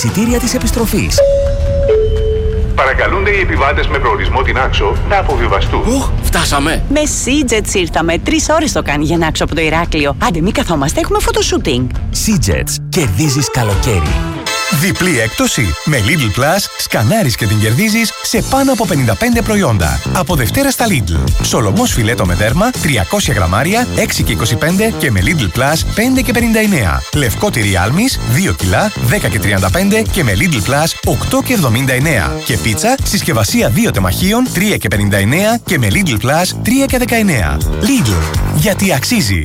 εισιτήρια της επιστροφής. Παρακαλούνται οι επιβάτες με προορισμό την Άξο να αποβιβαστούν. Φτάσαμε! Με SeaJets ήρθαμε. 3 ώρες το κάνει για να Άξο από το Ηράκλειο. Άντε, μη καθόμαστε, έχουμε φωτοσούτινγκ. SeaJets. Κερδίζεις καλοκαίρι. Διπλή έκπτωση. Με Lidl Plus σκανάρεις και την κερδίζεις σε πάνω από 55 προϊόντα. Από Δευτέρα στα Lidl. Σολομός φιλέτο με δέρμα 300 γραμμάρια 6 και 25 και με Lidl Plus 5 και 59. Λευκό τυρί άλμης 2 κιλά 10 και 35 και με Lidl Plus 8 και 79. Και πίτσα συσκευασία 2 τεμαχίων 3 και 59 και με Lidl Plus 3 και 19. Lidl. Γιατί αξίζει.